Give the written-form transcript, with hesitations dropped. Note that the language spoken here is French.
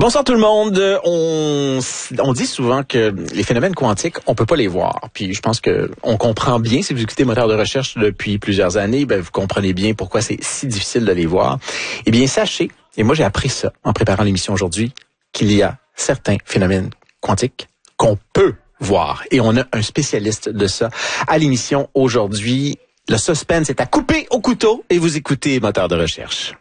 Bonsoir tout le monde. On dit souvent que les phénomènes quantiques, on peut pas les voir. Puis je pense que on comprend bien, si vous écoutez Moteur de recherche depuis plusieurs années, vous comprenez bien pourquoi c'est si difficile de les voir. Eh bien, sachez, et moi j'ai appris ça en préparant l'émission aujourd'hui, qu'il y a certains phénomènes quantiques qu'on peut voir. Et on a un spécialiste de ça à l'émission aujourd'hui. Le suspense est à couper au couteau et vous écoutez Moteur de recherche.